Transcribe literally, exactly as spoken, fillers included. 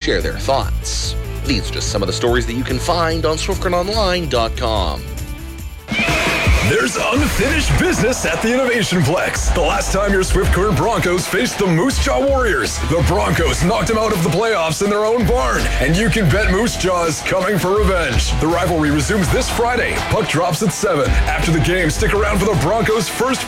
share their thoughts. These are just some of the stories that you can find on swift current online dot com. There's unfinished business at the Innovation Plex. The last time your Swift Current Broncos faced the Moose Jaw Warriors, the Broncos knocked them out of the playoffs in their own barn, and you can bet Moose Jaw is coming for revenge. The rivalry resumes this Friday. Puck drops at seven. After the game, stick around for the Broncos' first